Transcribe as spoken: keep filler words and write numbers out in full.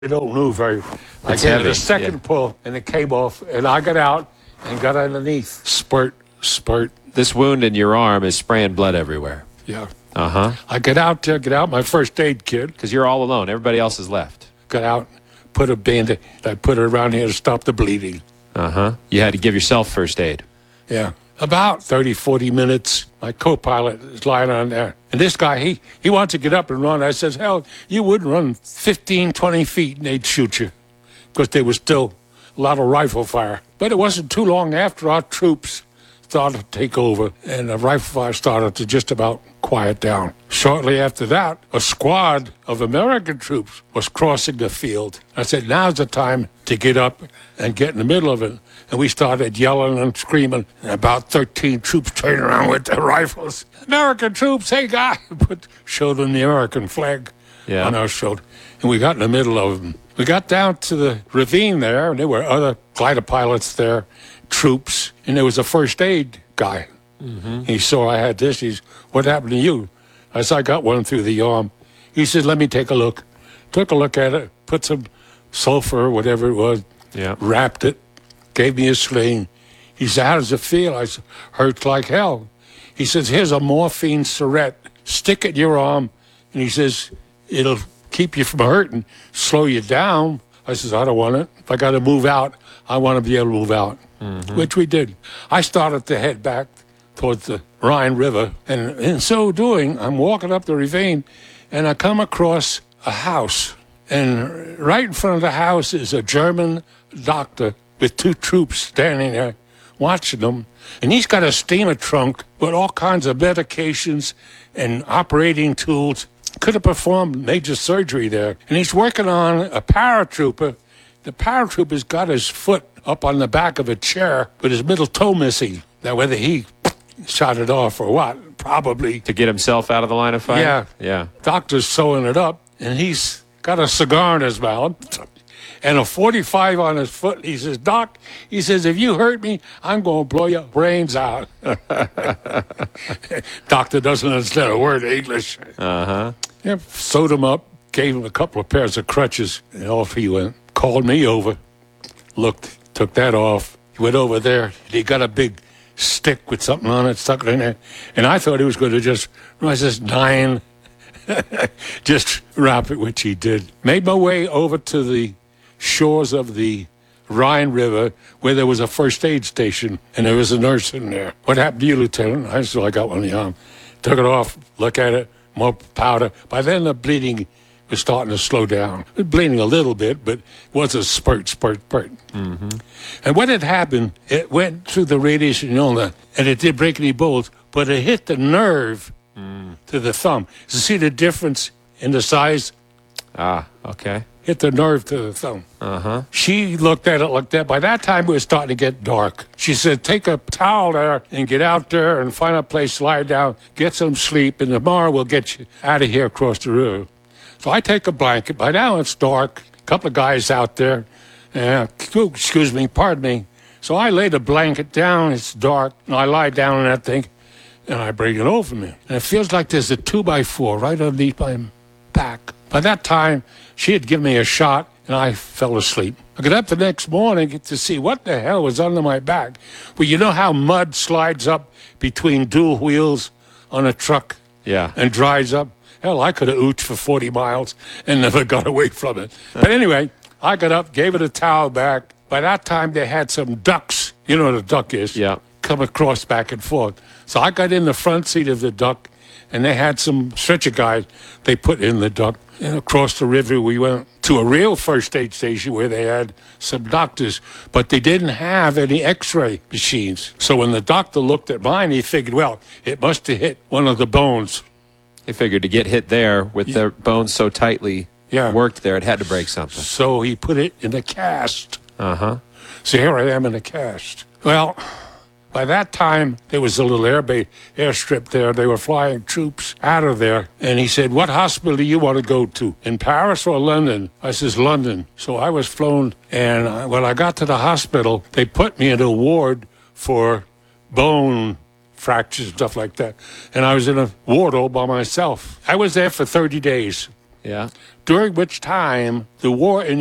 They don't move very. I It's gave heavy, it a second yeah. pull, and it came off, and I got out and got underneath. Spurt, spurt. This wound in your arm is spraying blood everywhere. Yeah. Uh-huh. I get out there, get out my first aid kit, Because you're all alone. Everybody else is left. got out, put a band-aid. I put it around here to stop the bleeding. Uh-huh. You had to give yourself first aid. Yeah. About thirty, forty minutes, my co-pilot is lying on there. And this guy, he, he wants to get up and run. I says, hell, you wouldn't run fifteen, twenty feet and they'd shoot you. Because there was still a lot of rifle fire. But it wasn't too long after our troops started to take over and the rifle fire started to just about quiet down. Shortly after that, a squad of American troops was crossing the field. I said, now's the time to get up and get in the middle of it. And we started yelling and screaming. And about thirteen troops turned around with their rifles. American troops, hey, guy! But showed them the American flag Yeah. on our shoulder. And we got in the middle of them. We got down to the ravine there, and there were other glider pilots there, troops, and there was a first aid guy. Mm-hmm. He saw I had this. He's, what happened to you? I said, I got one through the arm. He said, let me take a look. Took a look at it, put some sulfur, whatever it was, Yeah. wrapped it, gave me a sling. He said, how does it feel? I said, hurts like hell. He says, here's a morphine syringe. Stick it in your arm. And he says, it'll keep you from hurting, slow you down. I says, I don't want it. If I got to move out, I want to be able to move out, mm-hmm. which we did. I started to head back towards the Rhine River. And in so doing, I'm walking up the ravine, and I come across a house. And right in front of the house is a German doctor with two troops standing there watching them. And he's got a steamer trunk with all kinds of medications and operating tools. Could have performed major surgery there. And he's working on a paratrooper. The paratrooper's got his foot up on the back of a chair with his middle toe missing. Now, whether he shot it off or what, probably. To get himself out of the line of fire? Yeah. Yeah. Doctor's sewing it up, and he's got a cigar in his mouth and a forty-five on his foot. He says, Doc, he says, if you hurt me, I'm going to blow your brains out. Doctor doesn't understand a word of English. Uh-huh. Yeah, sewed him up, gave him a couple of pairs of crutches, and off he went. Called me over, looked, took that off. He went over there. He got a big stick with something on it, stuck it in there. And I thought he was going to just, I says, nine, just wrap it, which he did. Made my way over to the shores of the Rhine River where there was a first aid station, and there was a nurse in there. What happened to you, Lieutenant? I said, I got one in the arm. Took it off, look at it, more powder. By then, the bleeding was starting to slow down. It was bleeding a little bit, but it was a spurt, spurt, spurt. Mm-hmm. And what had happened, it went through the radius and ulna, and it did break any bones, but it hit the nerve mm. to the thumb. You see the difference in the size? Ah, okay. Hit the nerve to the thumb. Uh-huh. She looked at it like that. By that time, it was starting to get dark. She said, take a towel there and get out there and find a place to lie down, get some sleep, and tomorrow we'll get you out of here across the river. So I take a blanket. By now, it's dark. A couple of guys out there. Uh, excuse me, pardon me. So I lay the blanket down. It's dark. And I lie down on that thing, and I bring it over me. And it feels like there's a two by four right underneath my back. By that time, she had given me a shot, and I fell asleep. I got up the next morning to see what the hell was under my back. Well, you know how mud slides up between dual wheels on a truck? Yeah. And dries up? Hell, I could have ooched for forty miles and never got away from it. But anyway, I got up, gave it a towel back. By that time, they had some ducks. You know what a duck is? Yeah. Come across back and forth. So I got in the front seat of the duck, and they had some stretcher guys they put in the duck. And across the river, we went to a real first aid station where they had some doctors, but they didn't have any x-ray machines. So when the doctor looked at mine, he figured, well, it must have hit one of the bones. He figured to get hit there with Yeah. their bones so tightly Yeah. worked there, it had to break something. So he put it in a cast. Uh-huh. So here I am in a cast. Well, by that time, there was a little air base, airstrip there. They were flying troops out of there. And he said, what hospital do you want to go to, in Paris or London? I says, London. So I was flown, and uh, when I got to the hospital, they put me in a ward for bone fractures and stuff like that. And I was in a ward all by myself. I was there for thirty days. Yeah. during which time the war in